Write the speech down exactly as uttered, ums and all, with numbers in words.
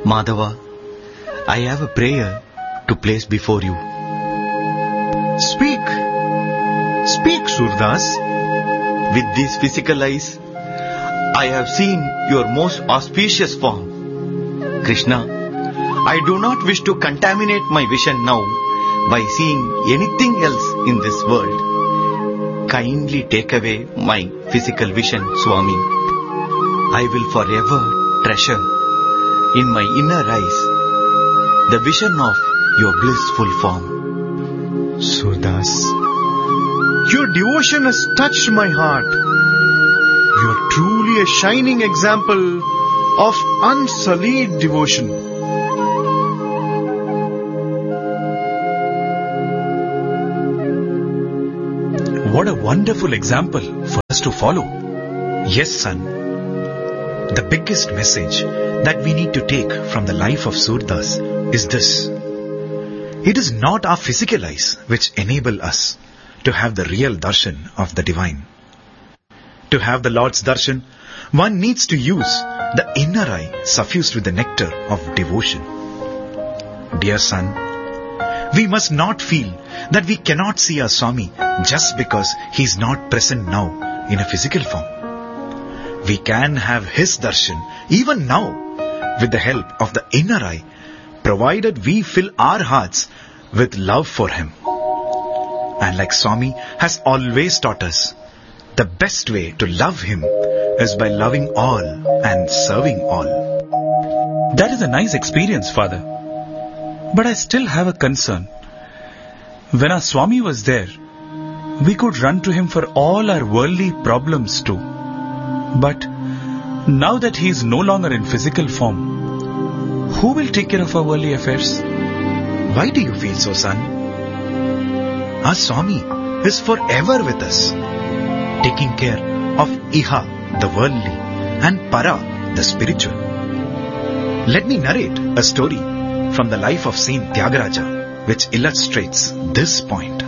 Madhava, I have a prayer to place before you. Speak. Speak, Surdas. With these physical eyes, I have seen your most auspicious form. Krishna, I do not wish to contaminate my vision now by seeing anything else in this world. Kindly take away my physical vision, Swami. I will forever treasure in my inner eyes the vision of your blissful form. Surdas, your devotion has touched my heart. You are truly a shining example of unsullied devotion. What a wonderful example for us to follow. Yes, son. The biggest message that we need to take from the life of Surdas is this. It is not our physical eyes which enable us to have the real darshan of the divine. To have the Lord's darshan, one needs to use the inner eye suffused with the nectar of devotion. Dear son, we must not feel that we cannot see our Swami just because he is not present now in a physical form. We can have his darshan even now with the help of the inner eye, provided we fill our hearts with love for him. And like Swami has always taught us, the best way to love him is by loving all and serving all. That is a nice experience, Father. But I still have a concern. When our Swami was there, we could run to him for all our worldly problems too. But now that he is no longer in physical form, who will take care of our worldly affairs? Why do you feel so, son? Our Swami is forever with us, taking care of Iha, the worldly, and Para, the spiritual. Let me narrate a story from the life of Saint Tyagaraja, which illustrates this point.